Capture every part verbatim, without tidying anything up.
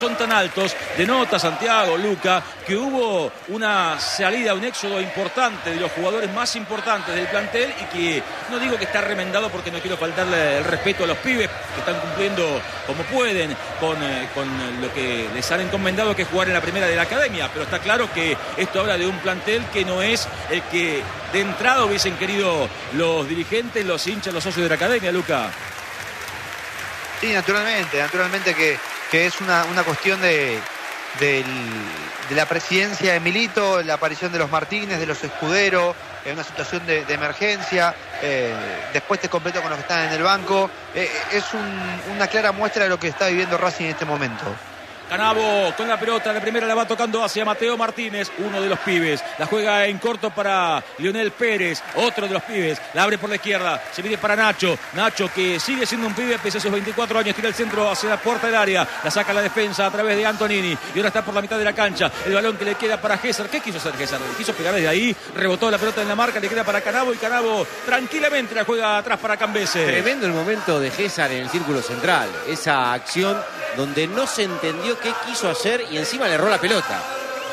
son tan altos, denota Santiago, Luca, que hubo una salida, un éxodo importante de los jugadores más importantes del plantel y que no digo que está remendado porque no quiero faltarle el respeto a los pibes que están cumpliendo como pueden con, eh, con lo que les han encomendado, que es jugar en la primera de la academia, pero está claro que esto habla de un plantel que no es el que de entrada hubiesen querido los dirigentes, los hinchas, los socios de la academia, Luca. Sí, naturalmente, naturalmente que, que es una, una cuestión de, de, de la presidencia de Milito, la aparición de los Martínez, de los Escudero, en una situación de, de emergencia, eh, después te completo con los que están en el banco. Eh, es un, una clara muestra de lo que está viviendo Racing en este momento. Canavo con la pelota, la primera la va tocando hacia Mateo Martínez, uno de los pibes. La juega en corto para Lionel Pérez, otro de los pibes. La abre por la izquierda, se viene para Nacho. Nacho que sigue siendo un pibe pese a sus veinticuatro años. Tira el centro hacia la puerta del área. La saca la defensa a través de Antonini. Y ahora está por la mitad de la cancha. El balón que le queda para Gesser. ¿Qué quiso hacer Gesser? Quiso pegar desde ahí. Rebotó la pelota en la marca. Le queda para Canavo. Y Canavo tranquilamente la juega atrás para Cambese. Tremendo el momento de Gesser en el círculo central. Esa acción donde no se entendió qué quiso hacer y encima le erró la pelota.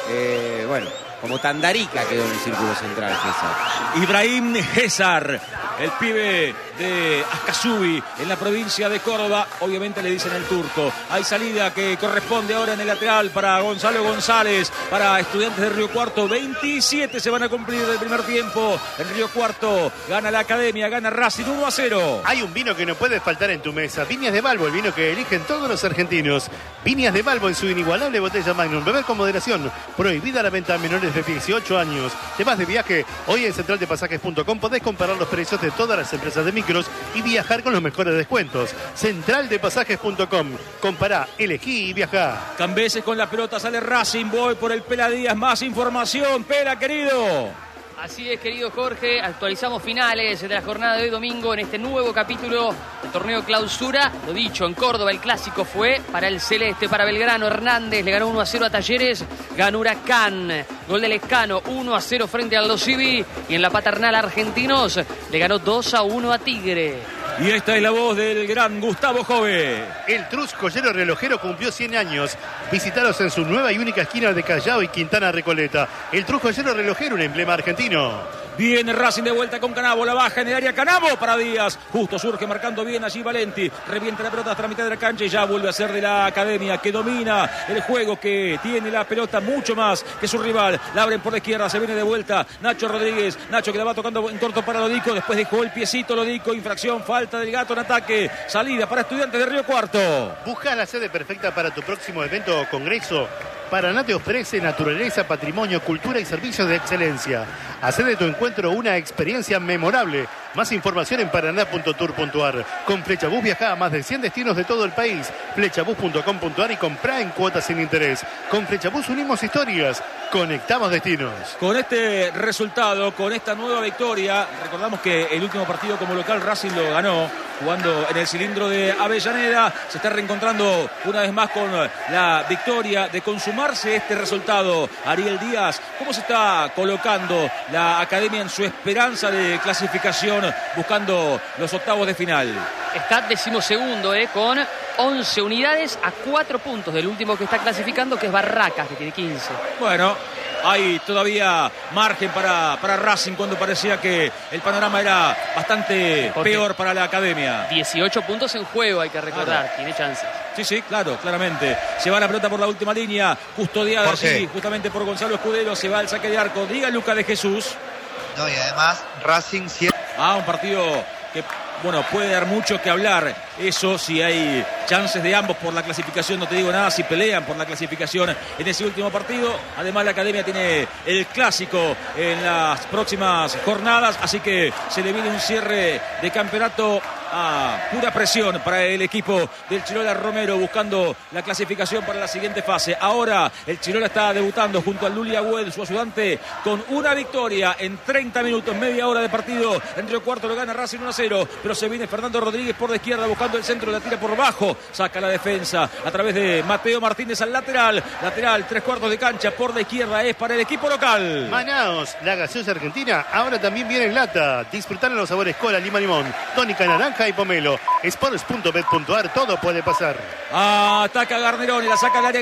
Eh, bueno, como Tandarica quedó en el círculo central Gesser. Ibrahim Gesser, el pibe de Ascasubi en la provincia de Córdoba. Obviamente le dicen el turco. Hay salida que corresponde ahora en el lateral para Gonzalo González, para Estudiantes de Río Cuarto. veintisiete se van a cumplir del primer tiempo en Río Cuarto. Gana la academia, gana Racing uno a cero. Hay un vino que no puede faltar en tu mesa. Viñas de Balbo, el vino que eligen todos los argentinos. Viñas de Balbo en su inigualable botella Magnum. Beber con moderación. Prohibida la venta a menores de dieciocho años. Te vas de viaje. Hoy en central de pasajes punto com podés comparar los precios de todas las empresas de micros y viajar con los mejores descuentos. central de pasajes punto com. Compará, elegí y viajá. Cambeses con la pelota, sale Racing. Voy por el Pela Díaz. Más información, Pela, querido. Así es, querido Jorge, actualizamos finales de la jornada de hoy domingo en este nuevo capítulo del torneo Clausura. Lo dicho, en Córdoba el clásico fue para el Celeste, para Belgrano. Hernández le ganó uno a cero a Talleres, ganó Huracán. Gol de Lescano, uno a cero frente a Aldo Civi. Y en la paternal Argentinos le ganó dos a uno a Tigre. Y esta es la voz del gran Gustavo Jove. El Trus Joyero Relojero cumplió cien años. Visitaros en su nueva y única esquina de Callao y Quintana Recoleta. El Trus Joyero Relojero, un emblema argentino. Viene Racing de vuelta con Canavo, la baja en el área, Canavo para Díaz, justo surge marcando bien allí Valenti, revienta la pelota hasta la mitad de la cancha y ya vuelve a ser de la academia que domina el juego, que tiene la pelota mucho más que su rival. La abren por la izquierda, se viene de vuelta Nacho Rodríguez, Nacho que la va tocando en corto para Lodico, después dejó el piecito Lodico, infracción, falta del Gato en ataque, salida para Estudiantes de Río Cuarto. ¿Buscas la sede perfecta para tu próximo evento o congreso? Paraná te ofrece naturaleza, patrimonio, cultura y servicios de excelencia. Hacé de tu encuentro una experiencia memorable. Más información en paraná punto tour punto ar. Con Flechabús viaja a más de cien destinos de todo el país. flechabús punto com punto ar y comprá en cuotas sin interés. Con Flechabús unimos historias, conectamos destinos. Con este resultado, con esta nueva victoria, recordamos que el último partido como local Racing lo ganó, jugando en el cilindro de Avellaneda. Se está reencontrando una vez más con la victoria de consumarse este resultado. Ariel Díaz, ¿cómo se está colocando la academia en su esperanza de clasificación buscando los octavos de final? Está decimosegundo, eh, con once unidades a cuatro puntos del último que está clasificando, que es Barracas, que tiene quince. Bueno, hay todavía margen para, para Racing cuando parecía que el panorama era bastante Jorge, peor para la academia. dieciocho puntos en juego, hay que recordar, claro. Tiene chances. Sí, sí, claro, claramente. Se va la pelota por la última línea, custodiada así, justamente por Gonzalo Escudero. Se va al saque de arco. Diga Luca de Jesús. No, y además Racing siempre... Ah, un partido que, bueno, puede dar mucho que hablar. Eso, si hay chances de ambos por la clasificación, no te digo nada si pelean por la clasificación en ese último partido. Además, la academia tiene el clásico en las próximas jornadas, así que se le viene un cierre de campeonato a pura presión para el equipo del Chirola Romero, buscando la clasificación para la siguiente fase. Ahora el Chirola está debutando junto al Luli Agüed, su ayudante, con una victoria en treinta minutos, media hora de partido. En Río Cuarto lo gana Racing uno a cero, pero se viene Fernando Rodríguez por la izquierda buscando el centro, la tira por bajo, saca la defensa a través de Mateo Martínez al lateral, lateral, tres cuartos de cancha por la izquierda, es para el equipo local. Manaos, la gaseosa argentina, ahora también viene en lata. Disfrutar los sabores cola, lima, limón, tónica, naranja y pomelo. Sports punto bet punto ar, todo puede pasar. Ataca Garnerón y la saca al área.